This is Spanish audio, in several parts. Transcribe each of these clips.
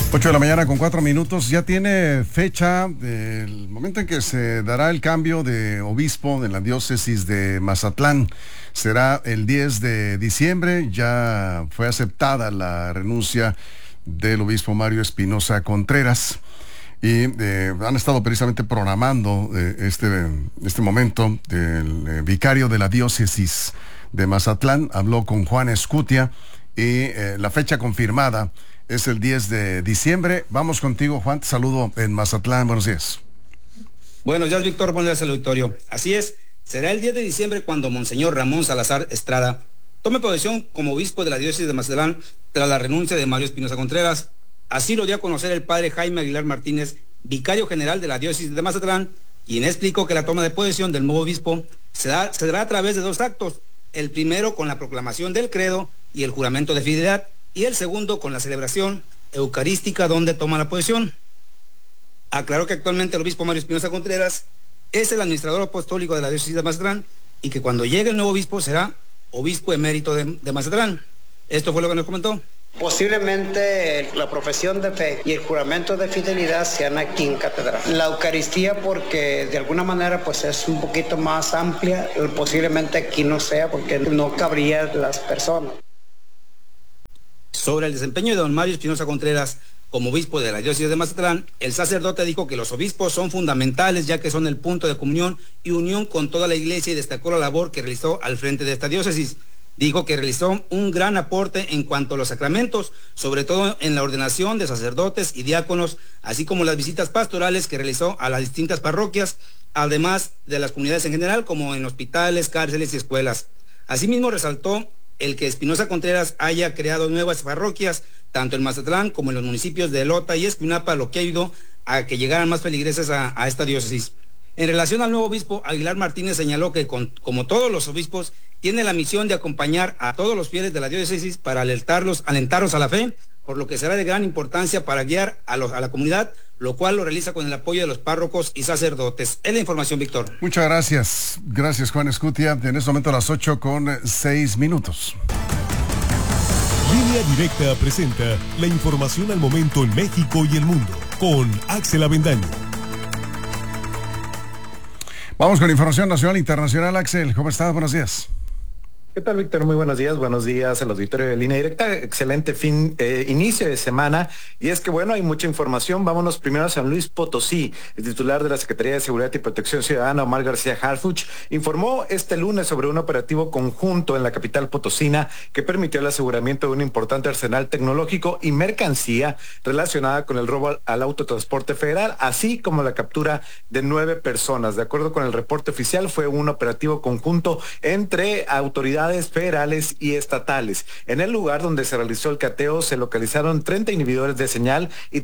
8 de la mañana con 4 minutos. Ya tiene fecha del momento en que se dará el cambio de obispo en la diócesis de Mazatlán. Será el 10 de diciembre. Ya fue aceptada la renuncia del obispo Mario Espinosa Contreras. Y han estado precisamente programando este momento. El vicario de la diócesis de Mazatlán habló con Juan Escutia y la fecha confirmada es el 10 de diciembre. Vamos contigo, Juan. Te saludo en Mazatlán. Buenos días. Buenos días, Víctor. Buenos días al auditorio. Así es, será el 10 de diciembre cuando Monseñor Ramón Salazar Estrada tome posesión como obispo de la diócesis de Mazatlán tras la renuncia de Mario Espinosa Contreras. Así lo dio a conocer el padre Jaime Aguilar Martínez, vicario general de la diócesis de Mazatlán, quien explicó que la toma de posesión del nuevo obispo se dará a través de 2 actos. El primero con la proclamación del credo y el juramento de fidelidad, y el segundo con la celebración eucarística donde toma la posesión. Aclaró que actualmente el obispo Mario Espinosa Contreras es el administrador apostólico de la diócesis de Mazatlán y que cuando llegue el nuevo obispo será obispo emérito de Mazatlán. Esto fue lo que nos comentó. Posiblemente la profesión de fe y el juramento de fidelidad sean aquí en catedral. La Eucaristía, porque de alguna manera pues es un poquito más amplia, posiblemente aquí no sea porque no cabría las personas. Sobre el desempeño de don Mario Espinosa Contreras como obispo de la diócesis de Mazatlán, el sacerdote dijo que los obispos son fundamentales ya que son el punto de comunión y unión con toda la iglesia y destacó la labor que realizó al frente de esta diócesis. Dijo que realizó un gran aporte en cuanto a los sacramentos, sobre todo en la ordenación de sacerdotes y diáconos, así como las visitas pastorales que realizó a las distintas parroquias, además de las comunidades en general, como en hospitales, cárceles y escuelas. Asimismo, resaltó el que Espinosa Contreras haya creado nuevas parroquias, tanto en Mazatlán como en los municipios de Elota y Escuinapa, lo que ayudó a que llegaran más feligreses a esta diócesis. En relación al nuevo obispo, Aguilar Martínez señaló que como todos los obispos, tiene la misión de acompañar a todos los fieles de la diócesis para alentarlos a la fe, por lo que será de gran importancia para guiar a la comunidad, lo cual lo realiza con el apoyo de los párrocos y sacerdotes. Es la información, Víctor. Muchas gracias. Gracias, Juan Escutia. En este momento a las 8:06. Línea Directa presenta la información al momento en México y el mundo con Axel Avendaño. Vamos con información nacional e internacional. Axel, ¿cómo estás? Buenos días. ¿Qué tal, Víctor? Muy buenos días al auditorio de Línea Directa. Excelente inicio de semana. Y es que, bueno, hay mucha información. Vámonos primero a San Luis Potosí. El titular de la Secretaría de Seguridad y Protección Ciudadana, Omar García Harfuch, informó este lunes sobre un operativo conjunto en la capital potosina que permitió el aseguramiento de un importante arsenal tecnológico y mercancía relacionada con el robo al autotransporte federal, así como la captura de 9 personas. De acuerdo con el reporte oficial, fue un operativo conjunto entre autoridades federales y estatales. En el lugar donde se realizó el cateo se localizaron 30 inhibidores de señal y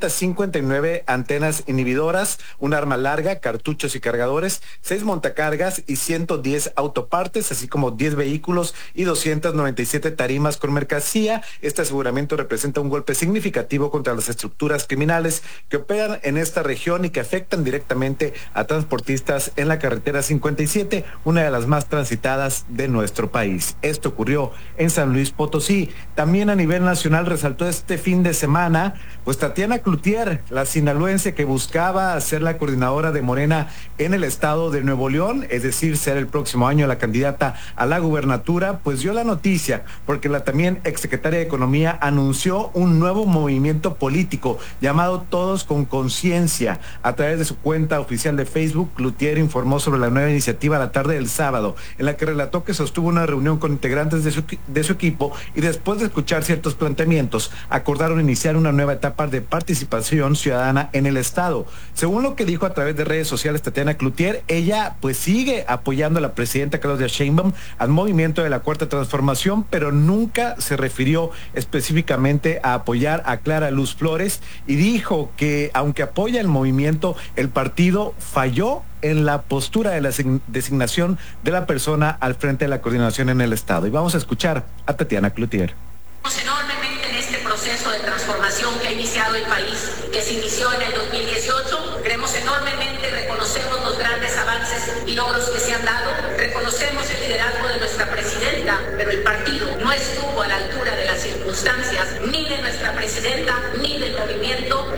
359 antenas inhibidoras, un arma larga, cartuchos y cargadores, 6 montacargas y 110 autopartes, así como 10 vehículos y 297 tarimas con mercancía. Este aseguramiento representa un golpe significativo contra las estructuras criminales que operan en esta región y que afectan directamente a transportistas en la carretera 57, una de las más transitadas de nuestro país. Esto ocurrió en San Luis Potosí. También a nivel nacional resaltó este fin de semana, pues Tatiana Cloutier, la sinaloense que buscaba ser la coordinadora de Morena en el estado de Nuevo León, es decir, ser el próximo año la candidata a la gubernatura, pues dio la noticia, porque la también exsecretaria de Economía anunció un nuevo movimiento político llamado Todos con Conciencia. A través de su cuenta oficial de Facebook, Cloutier informó sobre la nueva iniciativa la tarde del sábado, en la que relató que sostuvo una reunión con integrantes de su equipo y después de escuchar ciertos planteamientos, acordaron iniciar una nueva etapa de participación ciudadana en el estado. Según lo que dijo a través de redes sociales Tatiana Cloutier, ella pues sigue apoyando a la presidenta Claudia Sheinbaum al movimiento de la Cuarta Transformación, pero nunca se refirió específicamente a apoyar a Clara Luz Flores y dijo que aunque apoya el movimiento, el partido falló en la postura de la designación de la persona al frente de la coordinación en el estado. Y vamos a escuchar a Tatiana Cloutier. Enormemente en este proceso de transformación que ha iniciado el país, que se inició en el 2018, creemos enormemente, reconocemos los grandes avances y logros que se han dado, reconocemos el liderazgo de nuestra presidenta, pero el partido no estuvo a la altura de las circunstancias, ni de nuestra presidenta, ni del movimiento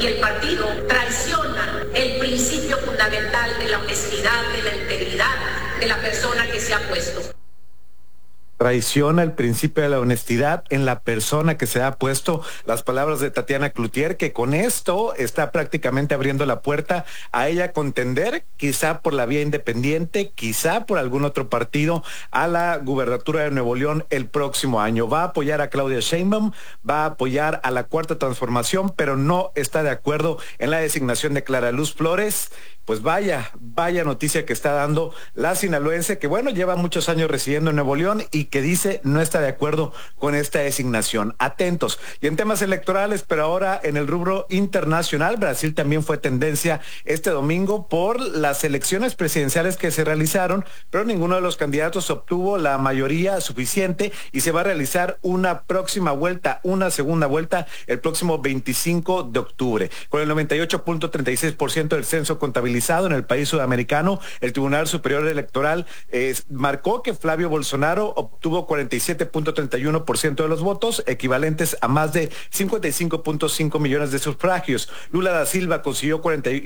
y el partido traiciona el principio fundamental de la honestidad, de la integridad de la persona que se ha puesto. Traiciona el principio de la honestidad en la persona que se ha puesto. Las palabras de Tatiana Cloutier, que con esto está prácticamente abriendo la puerta a ella contender, quizá por la vía independiente, quizá por algún otro partido, a la gubernatura de Nuevo León el próximo año. Va a apoyar a Claudia Sheinbaum, va a apoyar a la Cuarta Transformación, pero no está de acuerdo en la designación de Clara Luz Flores. Pues vaya noticia que está dando la sinaloense, que bueno, lleva muchos años residiendo en Nuevo León y que dice no está de acuerdo con esta designación. Atentos. Y en temas electorales, pero ahora en el rubro internacional, Brasil también fue tendencia este domingo por las elecciones presidenciales que se realizaron, pero ninguno de los candidatos obtuvo la mayoría suficiente y se va a realizar una próxima vuelta, una segunda vuelta, el próximo 25 de octubre. Con el 98.36% del censo contabilizado en el país sudamericano, el Tribunal Superior Electoral marcó que Flavio Bolsonaro obtuvo 47.31% de los votos, equivalentes a más de 55.5 millones de sufragios. Lula da Silva consiguió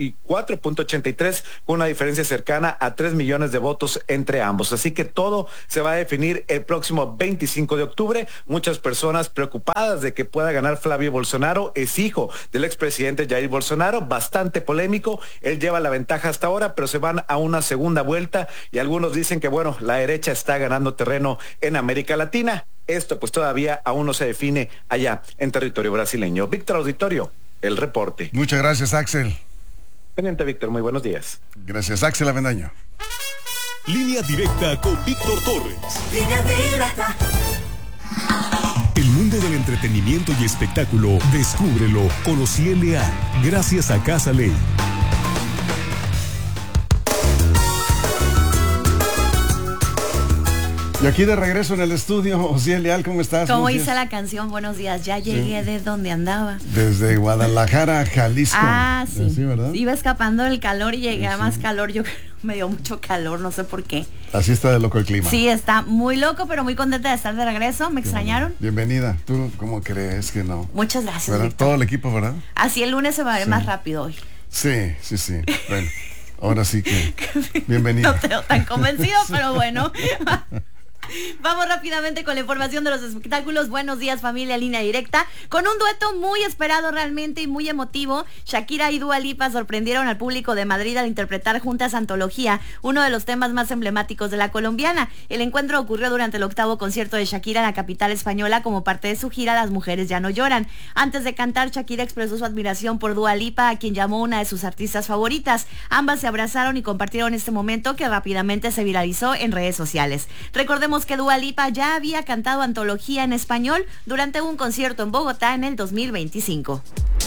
44.83, con una diferencia cercana a 3 millones de votos entre ambos. Así que todo se va a definir el próximo 25 de octubre. Muchas personas preocupadas de que pueda ganar Flavio Bolsonaro, es hijo del expresidente Jair Bolsonaro, bastante polémico. Él lleva la ventaja hasta ahora, pero se van a una segunda vuelta y algunos dicen que bueno, la derecha está ganando terreno en América Latina. Esto pues todavía aún no se define allá en territorio brasileño. Víctor Auditorio, el reporte. Muchas gracias, Axel. Pendiente, Víctor, muy buenos días. Gracias, Axel Avendaño. Línea directa con Víctor Torres. Línea directa. El mundo del entretenimiento y espectáculo, descúbrelo con Ociel Leal, gracias a Casa Ley. Y aquí de regreso en el estudio, Ociel Leal, ¿cómo estás? Como dice la canción, buenos días, ya llegué de donde andaba. Desde Guadalajara, Jalisco. Sí. Sí, ¿verdad? Iba escapando del calor y llegué a más calor, yo me dio mucho calor, no sé por qué. Así está de loco el clima. Sí, está muy loco, pero muy contenta de estar de regreso. ¿Me extrañaron? Bienvenida. ¿Tú cómo crees que no? Muchas gracias, Víctor. Todo el equipo, ¿verdad? Así el lunes se va a ver más rápido hoy. Sí. Bueno, ahora sí que bienvenida. No te veo tan convencido, pero bueno. Vamos rápidamente con la información de los espectáculos. Buenos días, familia, Línea Directa. Con un dueto muy esperado realmente y muy emotivo, Shakira y Dua Lipa sorprendieron al público de Madrid al interpretar juntas Antología, uno de los temas más emblemáticos de la colombiana. El encuentro ocurrió durante el 8º concierto de Shakira en la capital española como parte de su gira Las Mujeres Ya No Lloran. Antes de cantar, Shakira expresó su admiración por Dua Lipa, a quien llamó una de sus artistas favoritas. Ambas se abrazaron y compartieron este momento que rápidamente se viralizó en redes sociales. Recordemos que Dua Lipa ya había cantado Antología en español durante un concierto en Bogotá en el 2025.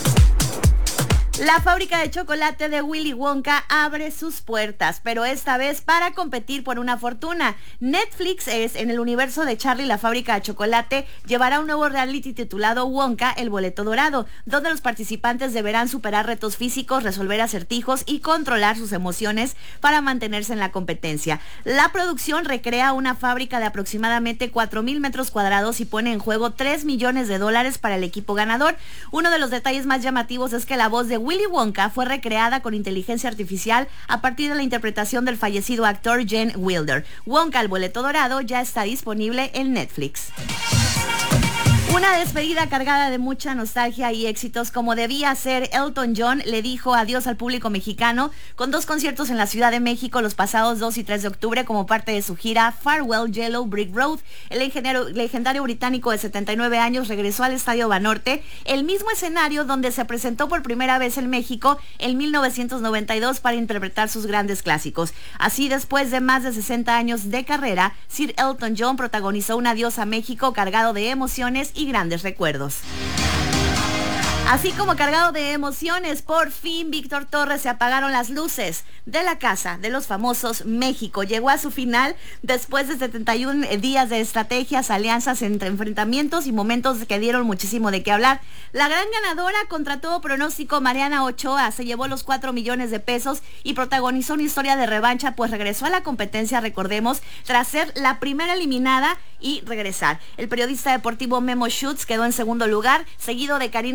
La fábrica de chocolate de Willy Wonka abre sus puertas, pero esta vez para competir por una fortuna. Netflix en el universo de Charlie la fábrica de chocolate llevará un nuevo reality titulado Wonka, el boleto dorado, donde los participantes deberán superar retos físicos, resolver acertijos y controlar sus emociones para mantenerse en la competencia. La producción recrea una fábrica de aproximadamente 4,000 metros cuadrados y pone en juego $3 millones para el equipo ganador. Uno de los detalles más llamativos es que la voz de Willy Wonka fue recreada con inteligencia artificial a partir de la interpretación del fallecido actor Gene Wilder. Wonka, el boleto dorado, ya está disponible en Netflix. Una despedida cargada de mucha nostalgia y éxitos, como debía ser. Elton John le dijo adiós al público mexicano con 2 conciertos en la Ciudad de México los pasados 2 y 3 de octubre como parte de su gira Farewell Yellow Brick Road. El legendario británico de 79 años regresó al Estadio Banorte, el mismo escenario donde se presentó por primera vez en México en 1992 para interpretar sus grandes clásicos. Así, después de más de 60 años de carrera, Sir Elton John protagonizó un adiós a México cargado de emociones y grandes recuerdos. Así como cargado de emociones, por fin, Víctor Torres, se apagaron las luces de la Casa de los Famosos México. Llegó a su final después de 71 días de estrategias, alianzas, entre enfrentamientos y momentos que dieron muchísimo de qué hablar. La gran ganadora, contra todo pronóstico, Mariana Ochoa, se llevó los 4 millones de pesos y protagonizó una historia de revancha, pues regresó a la competencia, recordemos, tras ser la primera eliminada y regresar. El periodista deportivo Memo Schutz quedó en segundo lugar, seguido de Karina Torres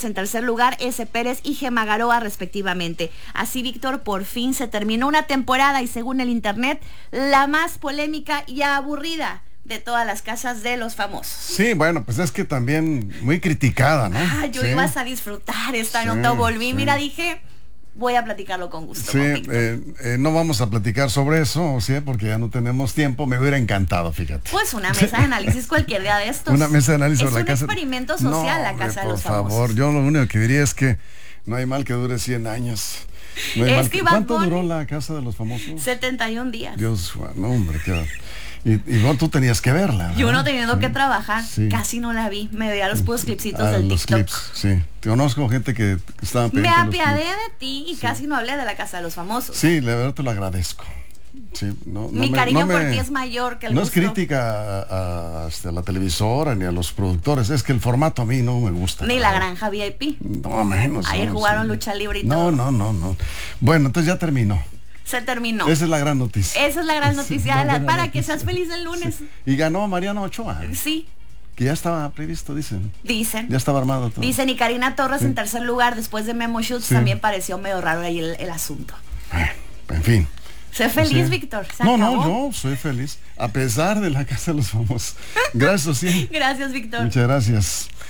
en tercer lugar, S. Pérez y Gema Garoa respectivamente. Así, Víctor, por fin se terminó una temporada y según el internet, la más polémica y aburrida de todas las casas de los famosos. Sí, bueno, pues es que también muy criticada, ¿no? Yo sí. ibas a disfrutar esta nota, volví, mira, dije, voy a platicarlo con gusto. Sí, con no vamos a platicar sobre eso, ¿sí? Porque ya no tenemos tiempo, me hubiera encantado, fíjate. Pues una mesa de análisis cualquier día de estos. Una mesa de análisis sobre la casa. Es un experimento social, la casa de los famosos. Por favor, yo lo único que diría es que no hay mal que dure 100 años. No hay mal que... ¿Cuánto duró la casa de los famosos? 71 días. Dios, no, hombre, qué... Y bueno, tú tenías que verla, ¿verdad? Yo no teniendo que trabajar, casi no la vi. Me veía los puros clipsitos del los TikTok. Clips, sí. Te conozco gente que estaba Me apiadé de ti y casi no hablé de la casa de los famosos. Sí, la verdad te lo agradezco. Sí, Mi cariño por ti es mayor que el gusto. No es crítica a la televisora ni a los productores, es que el formato a mí no me gusta. Ni la granja VIP. No, menos. Ayer jugaron lucha libre y todo. No. Bueno, entonces ya terminó. Se terminó. Esa es la gran noticia. Esa es la gran noticia, para que seas feliz el lunes. Sí. Y ganó Mariano Ochoa. Sí. Que ya estaba previsto, dicen. Ya estaba armado todo. Dicen, y Karina Torres en tercer lugar, después de Memo Schutz, también pareció medio raro ahí el asunto. En fin. Sé feliz, Víctor. No, yo soy feliz. A pesar de la casa de los famosos. Gracias, sí. Gracias, Víctor. Muchas gracias.